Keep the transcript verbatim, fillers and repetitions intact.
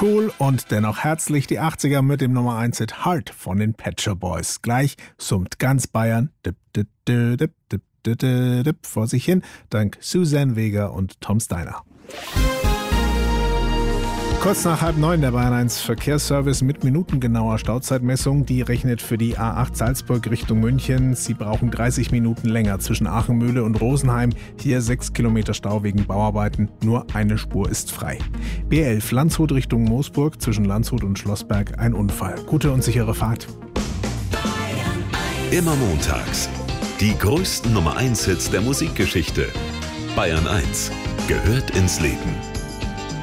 Cool und dennoch herzlich die achtziger mit dem Nummer eins Hit Heart von den Pet Shop Boys. Gleich summt ganz Bayern dip, dip, dip, dip, dip, dip, dip, vor sich hin, dank Suzanne Vega und Tom Steiner. Kurz nach halb neun der Bayern eins Verkehrsservice mit minutengenauer Stauzeitmessung. Die rechnet für die A acht Salzburg Richtung München. Sie brauchen dreißig Minuten länger zwischen Aachenmühle und Rosenheim. Hier sechs Kilometer Stau wegen Bauarbeiten. Nur eine Spur ist frei. B elf Landshut Richtung Moosburg. Zwischen Landshut und Schlossberg ein Unfall. Gute und sichere Fahrt. Immer montags. Die größten Nummer eins Hits der Musikgeschichte. Bayern eins gehört ins Leben.